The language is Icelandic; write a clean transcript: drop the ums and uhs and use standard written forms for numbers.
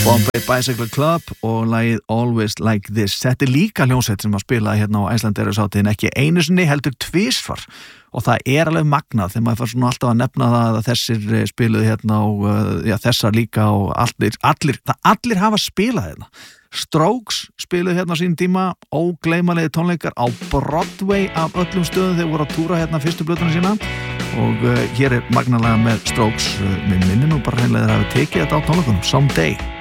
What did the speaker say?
Bombay Bicycle Club og lagið Always Like This. Þetta líka hljómsveit sem að spila hérna á Icelandairsháttíðinni ekki einu sinni heldur tvisvar og það alveg magnað þegar maður fær svona alltaf að nefna það að þessir spiluðu hérna og þessar líka og allir hafa spilað hérna. Strokes spiluðu hérna á sínum tíma, ógleymanlegir tónleikar á Broadway af öllum stöðum þegar voru að túra hérna fyrstu plötuna sína og hér magnalega með Strokes, mér minnir nú bara hreinlega þeir hafa tekið þetta á tónleikunum Someday.